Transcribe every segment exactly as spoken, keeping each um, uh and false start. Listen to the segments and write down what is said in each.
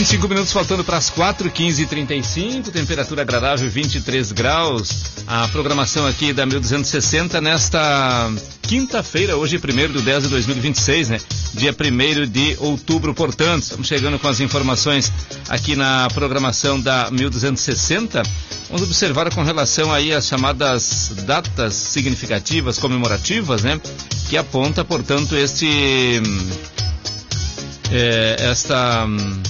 vinte e cinco minutos faltando para as quatro, quinze e trinta e cinco, temperatura agradável, vinte e três graus. A programação aqui da mil duzentos e sessenta nesta quinta-feira, hoje primeiro de dez de dois mil e vinte e seis, né? Dia primeiro de outubro, portanto. Estamos chegando com as informações aqui na programação da mil duzentos e sessenta. Vamos observar com relação aí às chamadas datas significativas, comemorativas, né? Que aponta, portanto, este... É, esta...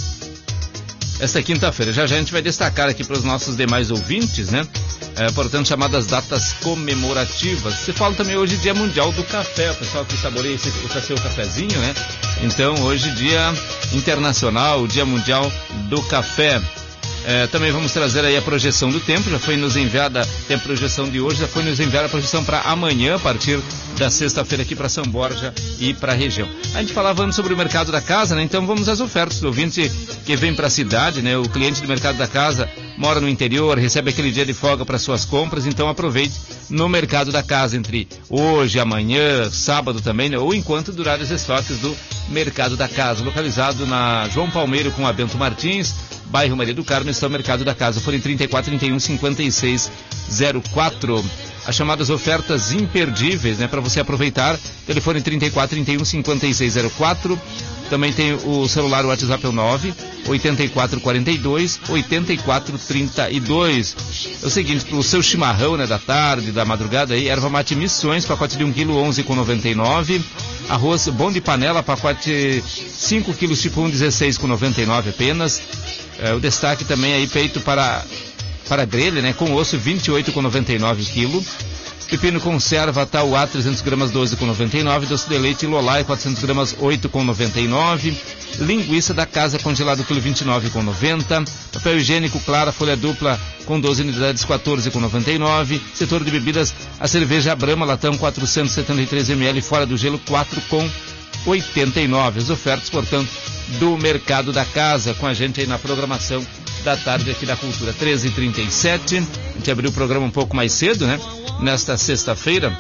Esta quinta-feira. Já já a gente vai destacar aqui para os nossos demais ouvintes, né? É, portanto, chamadas datas comemorativas. Se fala também hoje Dia Mundial do Café, o pessoal que saboreia esse, o seu cafezinho, né? Então, hoje Dia Internacional, Dia Mundial do Café. É, também vamos trazer aí a projeção do tempo, já foi nos enviada, tem a projeção de hoje, já foi nos enviada a projeção para amanhã, a partir da sexta-feira aqui para São Borja e para a região. A gente falava antes sobre o mercado da casa, né? Então vamos às ofertas do ouvinte que vem para a cidade, né? O cliente do mercado da casa mora no interior, recebe aquele dia de folga para suas compras, então aproveite no mercado da casa entre hoje, amanhã, sábado também, né? Ou enquanto durar os estoques do mercado da casa, localizado na João Palmeiro com a Bento Martins, bairro Maria do Carmo, está o mercado da casa. Fone trinta e quatro, trinta e um, cinquenta e seis zero quatro. As chamadas ofertas imperdíveis, né, para você aproveitar. Telefone trinta e quatro, trinta e um, cinquenta e seis zero quatro. Também tem o celular, o WhatsApp é o nove oito quatro quatro dois oito quatro três dois. É o seguinte, para o seu chimarrão, né, da tarde, da madrugada aí, erva mate Missões, pacote de um quilo, onze reais e noventa e nove centavos. Arroz bom de panela, pacote cinco quilos, tipo um, dezesseis reais e noventa e nove centavos apenas. É, o destaque também aí, peito para, para grelha, né, com osso, vinte e oito reais e noventa e nove centavos quilo. Pepino conserva Tauá, trezentos gramas, doze reais e noventa e nove centavos. Doce de leite Lolai, quatrocentos gramas, oito reais e noventa e nove centavos. Linguiça da casa congelado, quilo, vinte e nove reais e noventa centavos. Papel higiênico Clara, folha dupla, com doze unidades, quatorze reais e noventa e nove centavos. Setor de bebidas, a cerveja Brahma, latão, quatrocentos e setenta e três mililitros, fora do gelo, quatro reais e oitenta e nove centavos. As ofertas, portanto, do mercado da casa, com a gente aí na programação da tarde aqui da Cultura. treze e trinta e sete, a gente abriu o programa um pouco mais cedo, né? Nesta sexta-feira,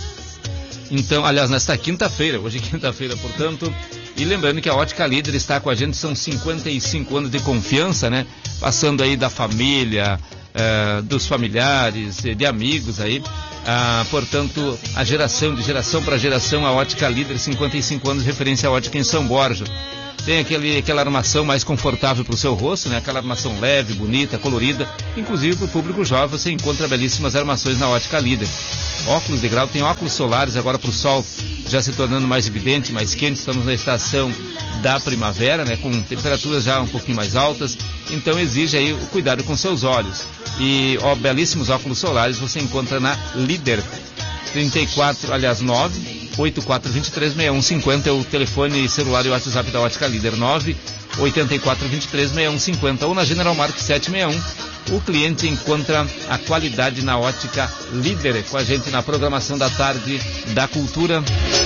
então, aliás, nesta quinta-feira, hoje é quinta-feira, portanto, e lembrando que a Ótica Líder está com a gente, são cinquenta e cinco anos de confiança, né? Passando aí da família, eh, dos familiares, de amigos aí, ah, portanto, a geração, de geração para geração, a Ótica Líder, cinquenta e cinco anos de referência à ótica em São Borja. Tem aquele, aquela armação mais confortável para o seu rosto, né? Aquela armação leve, bonita, colorida. Inclusive para o público jovem você encontra belíssimas armações na Ótica Líder. Óculos de grau, tem óculos solares agora para o sol já se tornando mais evidente, mais quente. Estamos na estação da primavera, né? Com temperaturas já um pouquinho mais altas. Então exige aí o cuidado com seus olhos. E ó, belíssimos óculos solares você encontra na Líder. trinta e quatro, aliás, nove oito quatro dois três, seis um cinco zero é o telefone celular e o WhatsApp da Ótica Líder, nove oito quatro dois três, seis um cinco zero, ou na General Market sete seis um. O cliente encontra a qualidade na Ótica Líder, com a gente na programação da tarde da Cultura.